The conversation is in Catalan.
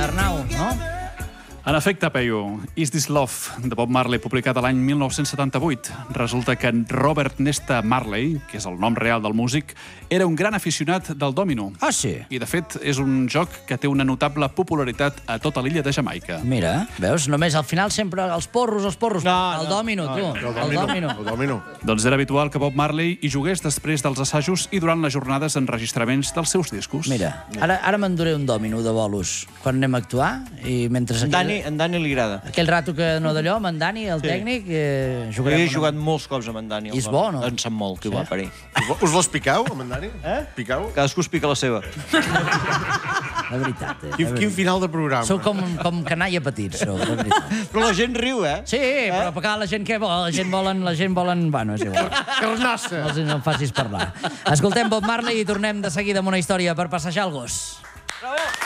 Arnau, no? En efecte, Peyu, Is This Love, de Bob Marley, publicat l'any 1978. Resulta que en Robert Nesta Marley, que és el nom real del músic, era un gran aficionat del dòmino. Ah, sí? I, de fet, és un joc que té una notable popularitat a tota l'illa de Jamaica. Mira, veus? Només al final sempre els porros. El dòmino, tu. El dòmino. Doncs era habitual que Bob Marley hi jugués després dels assajos i durant les jornades d'enregistraments dels seus discos. Mira, ara m'enduré un dòmino de bolos quan anem a actuar i mentre... En Dani li agrada. Aquell rato que no d'allò, amb en Dani, el tècnic, jugarem... Jo he jugat molts cops amb en Dani. I és bo, no? En sap molt, que ho va parir. Us vols picar, amb en Dani? Piqueu? Cadascú es pica la seva. La veritat, Quin final de programa. Sou com canalla petits, sou, la veritat. Però la gent riu, eh? Sí, però per la gent què vol? La gent volen... Bueno, és igual. Carnassa. No em facis parlar. Escoltem Bob Marley i tornem de seguida amb una història per passejar el gos. Bravo!